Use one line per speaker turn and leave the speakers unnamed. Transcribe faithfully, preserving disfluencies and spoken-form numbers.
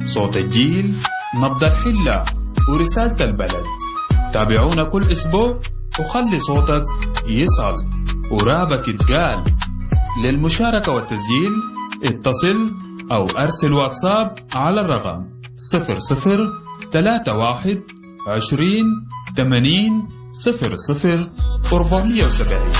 صوت الجيل، نبض الحلة، ورسالة البلد. تابعونا كل أسبوع وخلي صوتك يصعد ورابك يتقال. للمشاركة والتسجيل اتصل أو أرسل واتساب على الرقم صفر صفر ثلاثة واحد عشرين ثمانين صفر صفر أربعمية وسبعين.